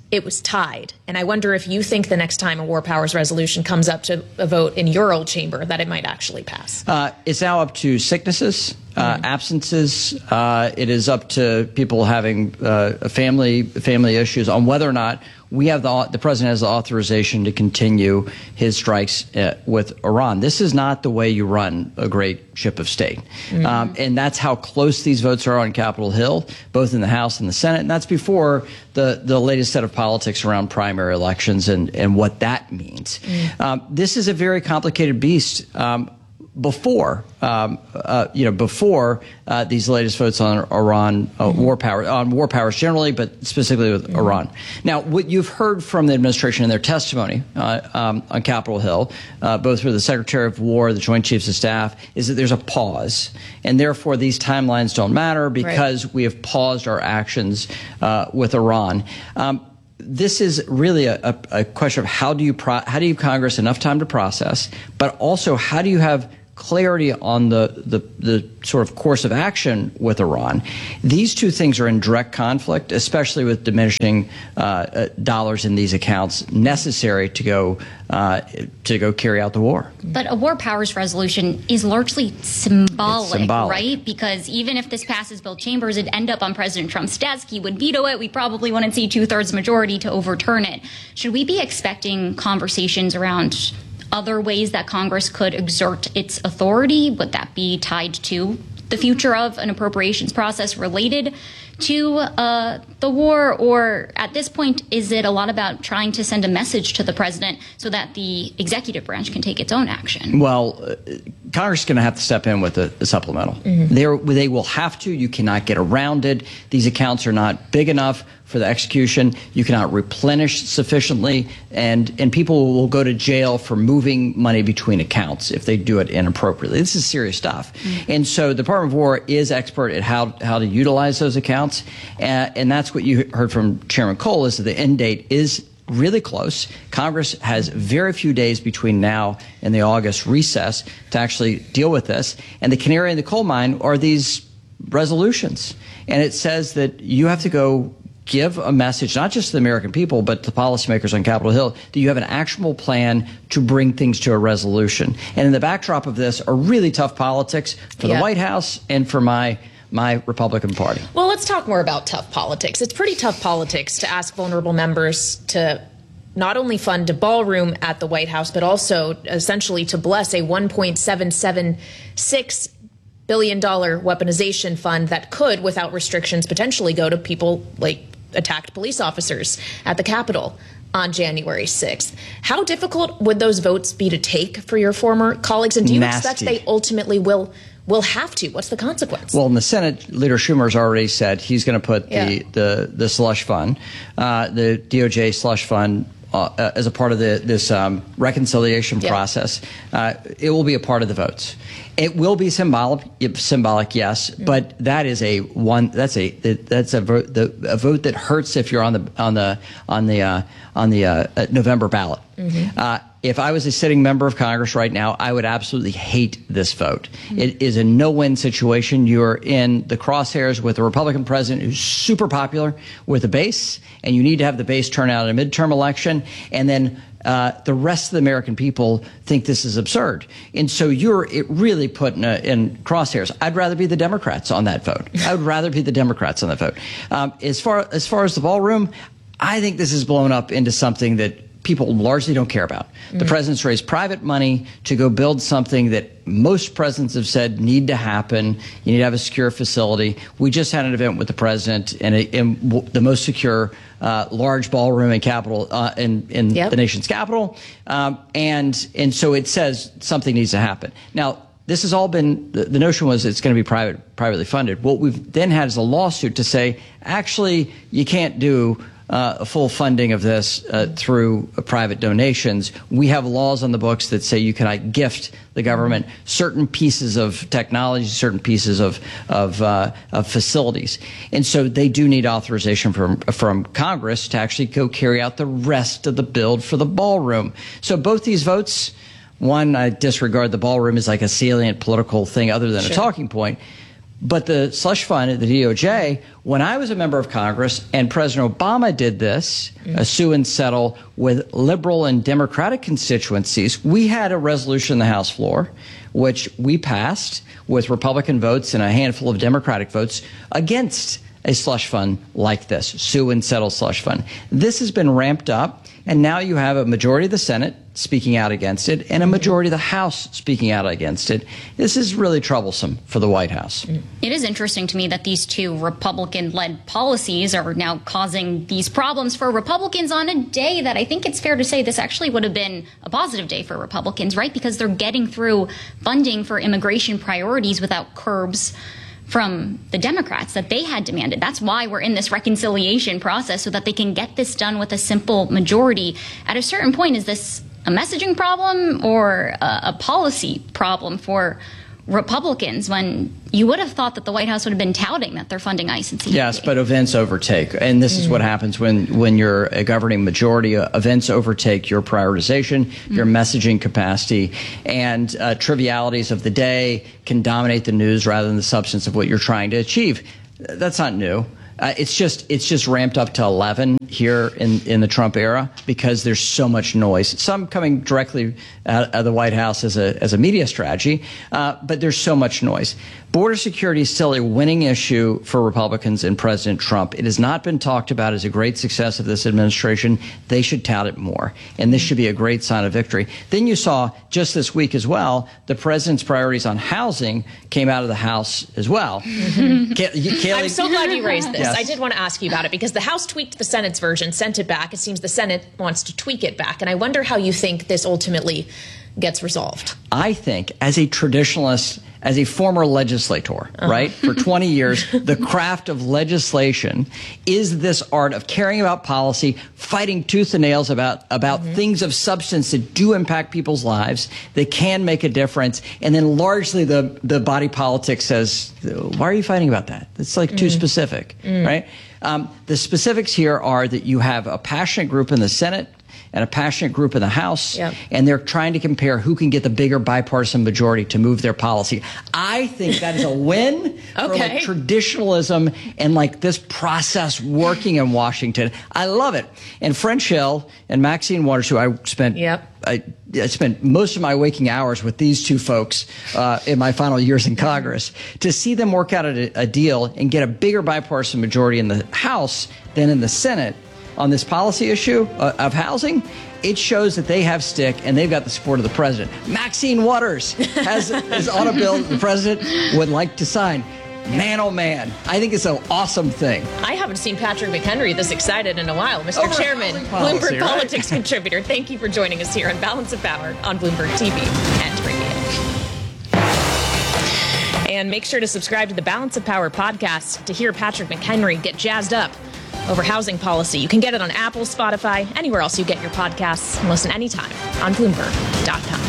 it was tied. And I wonder if you think the next time a war powers resolution comes up to a vote in your old chamber that it might actually pass. Uh, it's now up to sicknesses, uh, mm-hmm. absences. Uh, it is up to people having uh, family family issues on whether or not we have the the president has the authorization to continue his strikes uh, with Iran. This is not the way you run a great ship of state. Mm-hmm. Um, and that's how close these votes are on Capitol Hill, both in the House and the Senate. And that's before the, the latest set of politics around primary elections and, and what that means. Mm-hmm. Um, this is a very complicated beast. Um, Before, um, uh, you know, before uh, these latest votes on Iran uh, mm-hmm. war power, on war powers generally, but specifically with mm-hmm. Iran. Now, what you've heard from the administration in their testimony uh, um, on Capitol Hill, uh, both for the Secretary of War, the Joint Chiefs of Staff, is that there's a pause, and therefore these timelines don't matter because right. we have paused our actions uh, with Iran. Um, This is really a, a, a question of how do you pro how do you give Congress enough time to process, but also how do you have clarity on the, the the sort of course of action with Iran. These two things are in direct conflict, especially with diminishing uh, uh, dollars in these accounts necessary to go uh, to go carry out the war. But a war powers resolution is largely symbolic, symbolic, right? Because even if this passes both chambers, it'd end up on President Trump's desk. He would veto it. We probably wouldn't see two-thirds majority to overturn it. Should we be expecting conversations around other ways that Congress could exert its authority? Would that be tied to the future of an appropriations process related to uh, the war? Or at this point, is it a lot about trying to send a message to the president so that the executive branch can take its own action? Well, uh, Congress is going to have to step in with a, a supplemental. Mm-hmm. They're, they will have to. You cannot get around it. These accounts are not big enough for the execution. You cannot replenish sufficiently, and and people will go to jail for moving money between accounts if they do it inappropriately. This is serious stuff. Mm-hmm. And so the Department of War is expert at how how to utilize those accounts, uh, and that's what you heard from Chairman Cole, is that the end date is really close. Congress has very few days between now and the August recess to actually deal with this, and the canary in the coal mine are these resolutions. And it says that you have to go give a message, not just to the American people, but to policymakers on Capitol Hill, that you have an actionable plan to bring things to a resolution. And in the backdrop of this are really tough politics for yeah. the White House and for my my Republican Party. Well, let's talk more about tough politics. It's pretty tough politics to ask vulnerable members to not only fund a ballroom at the White House, but also essentially to bless a one point seven seven six billion dollar weaponization fund that could, without restrictions, potentially go to people like attacked police officers at the Capitol on January sixth. How difficult would those votes be to take for your former colleagues? And do you Nasty. expect they ultimately will will have to? What's the consequence? Well, in the Senate, Leader Schumer's already said he's going to put yeah. the, the, the slush fund, uh, the D O J slush fund, Uh, as a part of the, this um, reconciliation yeah. process. Uh, it will be a part of the votes. It will be symbolic, symbolic, yes, mm. but that is a one. That's a that's a vote, the, a vote that hurts if you're on the on the on the uh, on the uh, November ballot. Mm-hmm. uh, if I was a sitting member of Congress right now, I would absolutely hate this vote. Mm-hmm. It is a no-win situation. You're in the crosshairs with a Republican president who's super popular with a base, and you need to have the base turn out in a midterm election, and then uh, the rest of the American people think this is absurd. And so you're it really put in, a, in crosshairs. I'd rather be the Democrats on that vote. I would rather be the Democrats on that vote. Um, as far as far as the ballroom, I think this has blown up into something that people largely don't care about. Mm-hmm. The president's raised private money to go build something that most presidents have said need to happen. You need to have a secure facility. We just had an event with the president in, a, in the most secure uh, large ballroom in capital uh, in, in yep. the nation's capital, um, and and so it says something needs to happen. Now, this has all been the, the notion was it's going to be private, privately funded. What we've then had is a lawsuit to say actually you can't do Uh, full funding of this uh, through uh, private donations. We have laws on the books that say you cannot gift the government certain pieces of technology, certain pieces of of, uh, of facilities, and so they do need authorization from from Congress to actually go carry out the rest of the build for the ballroom. So both these votes, one, I disregard the ballroom as like a salient political thing other than sure. a talking point. But the slush fund at the D O J, when I was a member of Congress and President Obama did this, mm-hmm. a sue and settle with liberal and Democratic constituencies, we had a resolution on the House floor, which we passed with Republican votes and a handful of Democratic votes against a slush fund like this, sue and settle slush fund. This has been ramped up, and now you have a majority of the Senate speaking out against it and a majority of the House speaking out against it. This is really troublesome for the White House. It is interesting to me that these two Republican-led policies are now causing these problems for Republicans on a day that I think it's fair to say this actually would have been a positive day for Republicans, right? Because they're getting through funding for immigration priorities without curbs from the Democrats that they had demanded. That's why we're in this reconciliation process, so that they can get this done with a simple majority. At a certain point, is this a messaging problem or a, a policy problem for Republicans, when you would have thought that the White House would have been touting that they're funding ICE and C B P? Yes, but events overtake. And this mm. is what happens when, when you're a governing majority. Uh, events overtake your prioritization, mm. your messaging capacity, and uh, trivialities of the day can dominate the news rather than the substance of what you're trying to achieve. That's not new. Uh, it's just it's just ramped up to eleven here in, in the Trump era because there's so much noise. Some coming directly out of the White House as a as a media strategy, uh, but there's so much noise. Border security is still a winning issue for Republicans and President Trump. It has not been talked about as a great success of this administration. They should tout it more, and this should be a great sign of victory. Then you saw just this week as well, the president's priorities on housing came out of the House as well. Mm-hmm. Kayleigh, I'm so glad you raised this. Yes. I did want to ask you about it because the House tweaked the Senate's version, sent it back. It seems the Senate wants to tweak it back. And I wonder how you think this ultimately gets resolved. I think as a traditionalist, as a former legislator, uh-huh. right, for twenty years, the craft of legislation is this art of caring about policy, fighting tooth and nails about, about mm-hmm. things of substance that do impact people's lives, that can make a difference. And then largely the, the body politic says, why are you fighting about that? It's like mm-hmm. too specific, mm-hmm. right? Um, the specifics here are that you have a passionate group in the Senate and a passionate group in the House, yep. and they're trying to compare who can get the bigger bipartisan majority to move their policy. I think that is a win okay. for like traditionalism and like this process working in Washington. I love it. And French Hill and Maxine Waters, who I spent yep. I, I spent most of my waking hours with these two folks uh, in my final years in Congress, to see them work out a, a deal and get a bigger bipartisan majority in the House than in the Senate on this policy issue uh, of housing, it shows that they have stick and they've got the support of the president. Maxine Waters has, has on a bill that the president would like to sign. Man, oh man, I think it's an awesome thing. I haven't seen Patrick McHenry this excited in a while. Mister Over Chairman, policy, Bloomberg right? Politics contributor, thank you for joining us here on Balance of Power on Bloomberg T V and radio. And make sure to subscribe to the Balance of Power podcast to hear Patrick McHenry get jazzed up over housing policy. You can get it on Apple, Spotify, anywhere else you get your podcasts, and listen anytime on Bloomberg dot com.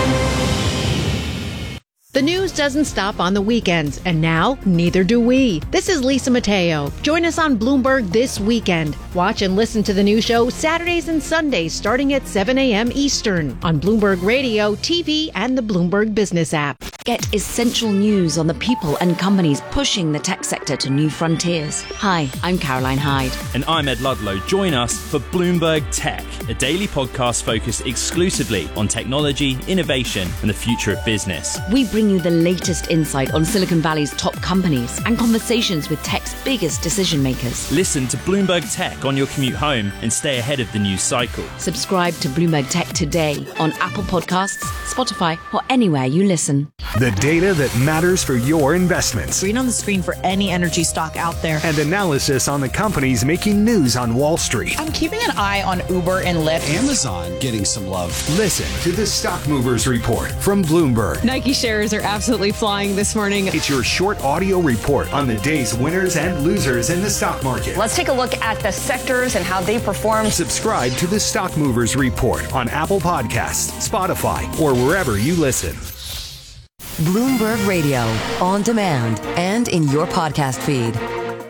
The news doesn't stop on the weekends, and now neither do we. This is Lisa Mateo. Join us on Bloomberg this weekend. Watch and listen to the new show Saturdays and Sundays starting at seven a.m. Eastern on Bloomberg Radio, T V, and the Bloomberg Business app. Get essential news on the people and companies pushing the tech sector to new frontiers. Hi, I'm Caroline Hyde. And I'm Ed Ludlow. Join us for Bloomberg Tech, a daily podcast focused exclusively on technology, innovation, and the future of business. We bring you the latest insight on Silicon Valley's top companies and conversations with tech's biggest decision makers. Listen to Bloomberg Tech on your commute home and stay ahead of the news cycle. Subscribe to Bloomberg Tech today on Apple Podcasts, Spotify, or anywhere you listen. The data that matters for your investments. Green on the screen for any energy stock out there. And analysis on the companies making news on Wall Street. I'm keeping an eye on Uber and Lyft. Amazon getting some love. Listen to the Stock Movers Report from Bloomberg. Nike shares are absolutely flying this morning. It's your short audio report on the day's winners and losers in the stock market. Let's take a look at the sectors and how they perform. Subscribe to the Stock Movers Report on Apple Podcasts, Spotify, or wherever you listen. Bloomberg Radio, on demand and in your podcast feed.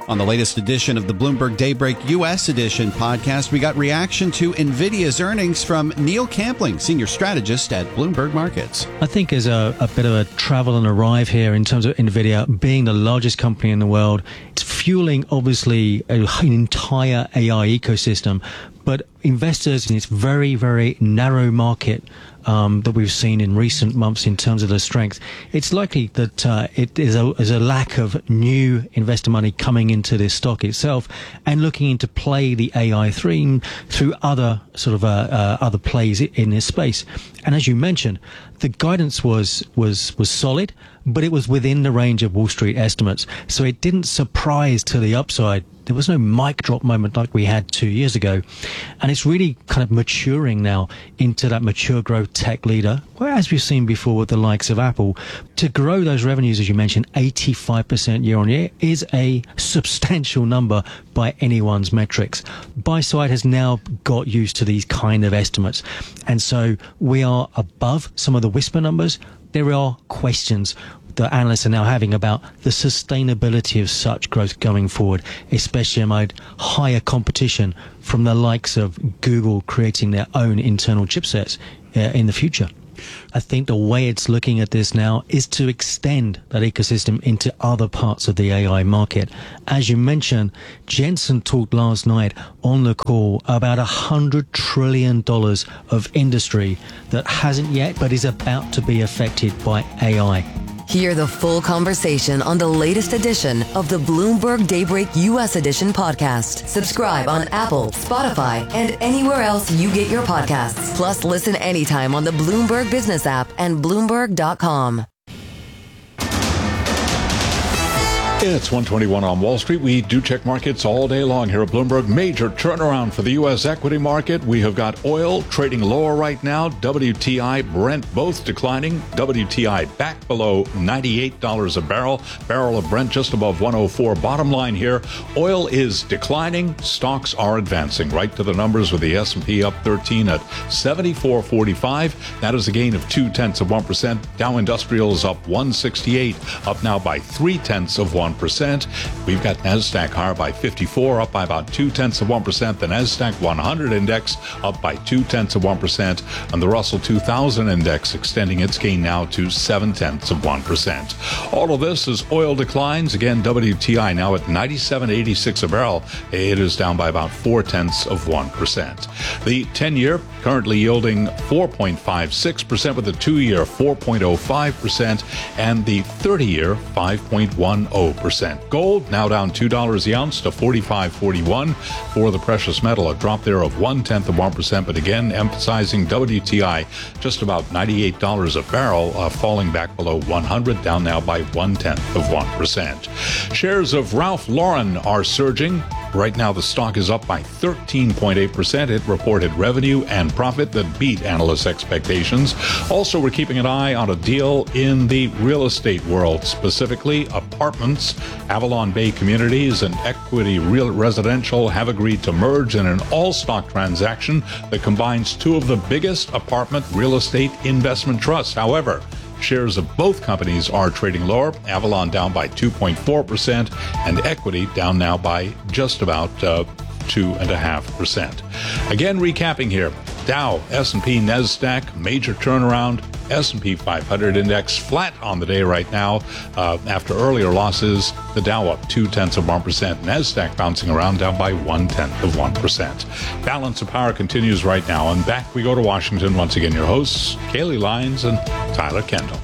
On the latest edition of the Bloomberg Daybreak U S Edition podcast, we got reaction to NVIDIA's earnings from Neil Campling, senior strategist at Bloomberg Markets. I think there's a, a bit of a travel and arrive here in terms of NVIDIA being the largest company in the world. It's fueling, obviously, a, an entire A I ecosystem, but investors in its very, very narrow market Um, that we've seen in recent months in terms of the strength, it's likely that uh, it is a, is a lack of new investor money coming into this stock itself and looking to play the A I theme through other sort of uh, uh, other plays in this space. And as you mentioned, the guidance was was was solid, but it was within the range of Wall Street estimates, so it didn't surprise to the upside. There was no mic drop moment like we had two years ago. And it's really kind of maturing now into that mature growth tech leader, where, as we've seen before with the likes of Apple, to grow those revenues, as you mentioned, eighty-five percent year on year is a substantial number by anyone's metrics. Buy side has now got used to these kind of estimates. And so we are above some of the whisper numbers. There are questions that analysts are now having about the sustainability of such growth going forward, especially amid higher competition from the likes of Google creating their own internal chipsets uh, in the future. I think the way it's looking at this now is to extend that ecosystem into other parts of the A I market. As you mentioned, Jensen talked last night on the call about one hundred trillion dollars of industry that hasn't yet but is about to be affected by A I. Hear the full conversation on the latest edition of the Bloomberg Daybreak U S Edition podcast. Subscribe on Apple, Spotify, and anywhere else you get your podcasts. Plus, listen anytime on the Bloomberg Business app and Bloomberg dot com. It's one twenty-one on Wall Street. We do check markets all day long here at Bloomberg. Major turnaround for the U S equity market. We have got oil trading lower right now. W T I, Brent both declining. W T I back below ninety-eight dollars a barrel. Barrel of Brent just above one oh four. Bottom line here, oil is declining. Stocks are advancing. Right to the numbers with the S and P up thirteen at seventy-four forty-five. That is a gain of two tenths of one percent. Dow Industrials up one sixty-eight, up now by three tenths of one percent. We've got NASDAQ higher by fifty-four, up by about two tenths of one percent. The NASDAQ one hundred index up by two tenths of one percent. And the Russell two thousand index extending its gain now to seven tenths of one percent. All of this as oil declines. Again, W T I now at ninety-seven eighty-six a barrel. It is down by about four tenths of one percent. The ten-year currently yielding four point five six percent, with the two-year four point oh five percent and the thirty-year five point one oh percent. Gold now down two dollars the ounce to forty-five forty-one for the precious metal. A drop there of one tenth of one percent, but again emphasizing W T I just about ninety-eight dollars a barrel, uh, falling back below one hundred, down now by one tenth of one percent. Shares of Ralph Lauren are surging. Right now, the stock is up by thirteen point eight percent. It reported revenue and profit that beat analysts' expectations. Also, we're keeping an eye on a deal in the real estate world, specifically apartments. Avalon Bay Communities and Equity Real Residential have agreed to merge in an all-stock transaction that combines two of the biggest apartment real estate investment trusts. However, shares of both companies are trading lower. Avalon down by two point four percent and Equity down now by just about uh, two point five percent. Again, recapping here, Dow, S and P, NASDAQ, major turnaround. S and P five hundred index flat on the day right now uh, after earlier losses. The Dow up two tenths of one percent. NASDAQ bouncing around, down by one tenth of one percent. Balance of power continues right now. And back we go to Washington. Once again, your hosts, Kaylee Lyons and Tyler Kendall.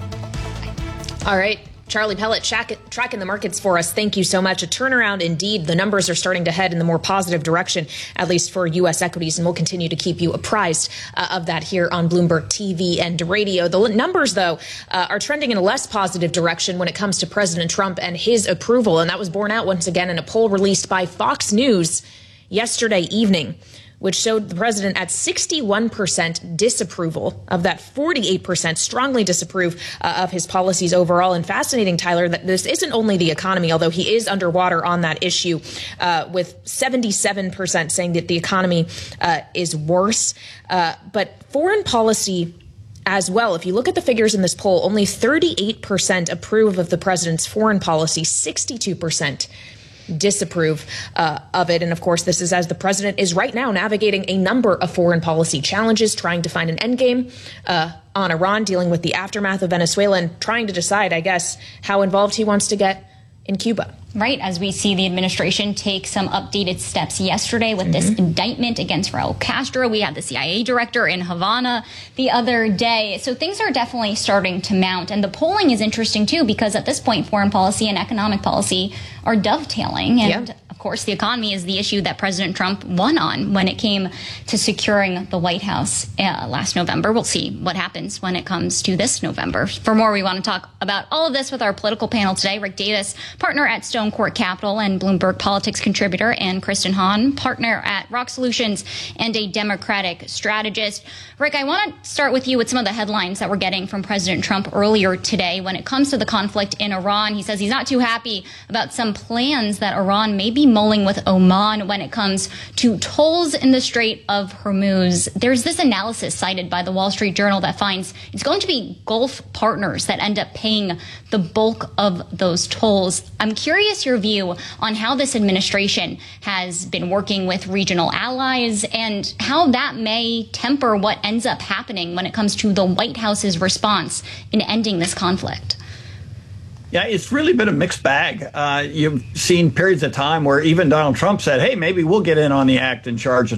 All right. Charlie Pellet track, tracking the markets for us. Thank you so much. A turnaround indeed. The numbers are starting to head in the more positive direction, at least for U S equities, and we'll continue to keep you apprised uh, of that here on Bloomberg T V and radio. The numbers, though, uh, are trending in a less positive direction when it comes to President Trump and his approval, and that was borne out once again in a poll released by Fox News yesterday evening, which showed the president at sixty-one percent disapproval of that, forty-eight percent strongly disapprove uh, of his policies overall. And fascinating, Tyler, that this isn't only the economy, although he is underwater on that issue, uh, with seventy-seven percent saying that the economy uh, is worse. Uh, but foreign policy as well. If you look at the figures in this poll, only thirty-eight percent approve of the president's foreign policy, sixty-two percent disapprove uh, of it. And of course, this is as the president is right now navigating a number of foreign policy challenges, trying to find an endgame uh, on Iran, dealing with the aftermath of Venezuela, and trying to decide, I guess, how involved he wants to get in Cuba. Right, as we see the administration take some updated steps yesterday with mm-hmm. this indictment against Raul Castro. We had the C I A director in Havana the other day. So things are definitely starting to mount. And the polling is interesting, too, because at this point, foreign policy and economic policy are dovetailing. And, yeah. of course, the economy is the issue that President Trump won on when it came to securing the White House uh, last November. We'll see what happens when it comes to this November. For more, we want to talk about all of this with our political panel today. Rick Davis, partner at Stone Court Capital and Bloomberg Politics contributor, and Kristen Hahn, partner at Rock Solutions and a Democratic strategist. Rick, I want to start with you with some of the headlines that we're getting from President Trump earlier today. When it comes to the conflict in Iran, he says he's not too happy about some plans that Iran may be mulling with Oman when it comes to tolls in the Strait of Hormuz. There's this analysis cited by the Wall Street Journal that finds it's going to be Gulf partners that end up paying the bulk of those tolls. I'm curious your view on how this administration has been working with regional allies and how that may temper what ends up happening when it comes to the White House's response in ending this conflict. Yeah, it's really been a mixed bag. Uh, you've seen periods of time where even Donald Trump said, hey, maybe we'll get in on the act and charge